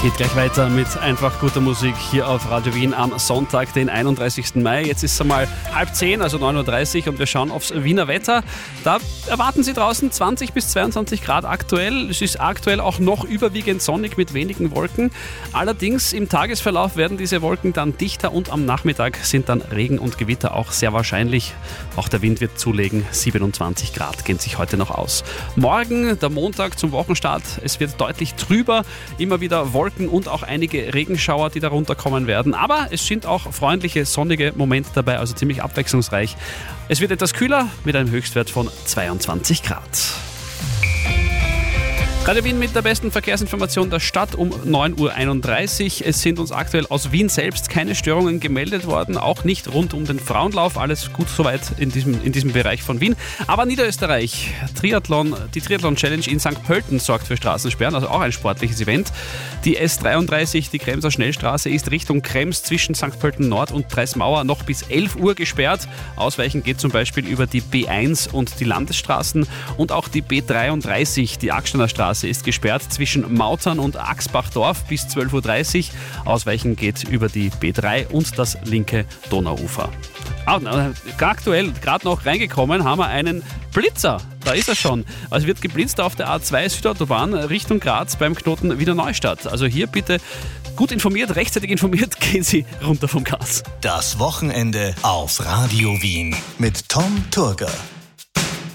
Geht gleich weiter mit einfach guter Musik hier auf Radio Wien am Sonntag, den 31. Mai. Jetzt ist es einmal 9:30, also 9:30 Uhr und wir schauen aufs Wiener Wetter. Da erwarten Sie draußen 20 bis 22 Grad aktuell. Es ist aktuell auch noch überwiegend sonnig mit wenigen Wolken. Allerdings im Tagesverlauf werden diese Wolken dann dichter und am Nachmittag sind dann Regen und Gewitter auch sehr wahrscheinlich. Auch der Wind wird zulegen. 27 Grad gehen sich heute noch aus. Morgen, der Montag zum Wochenstart, es wird deutlich trüber, immer wieder Wolken und auch einige Regenschauer, die darunter kommen werden. Aber es sind auch freundliche, sonnige Momente dabei, also ziemlich abwechslungsreich. Es wird etwas kühler mit einem Höchstwert von 22 Grad. Radio Wien mit der besten Verkehrsinformation der Stadt um 9:31 Uhr. Es sind uns aktuell aus Wien selbst keine Störungen gemeldet worden, auch nicht rund um den Frauenlauf. Alles gut soweit in diesem Bereich von Wien. Aber Niederösterreich, die Triathlon-Challenge in St. Pölten sorgt für Straßensperren, also auch ein sportliches Event. Die S33, die Kremser Schnellstraße, ist Richtung Krems zwischen St. Pölten Nord und Dreismauer noch bis 11 Uhr gesperrt. Ausweichen geht zum Beispiel über die B1 und die Landesstraßen und auch die B33, die Axtener Straße, ist gesperrt zwischen Mautern und Axbachdorf bis 12:30 Uhr. Ausweichen geht über die B3 und das linke Donauufer. Aktuell, gerade noch reingekommen, haben wir einen Blitzer. Da ist er schon. Also wird geblitzt auf der A2 Südautobahn Richtung Graz beim Knoten Wiener Neustadt. Also hier bitte gut informiert, rechtzeitig informiert, gehen Sie runter vom Gas. Das Wochenende auf Radio Wien mit Tom Turger.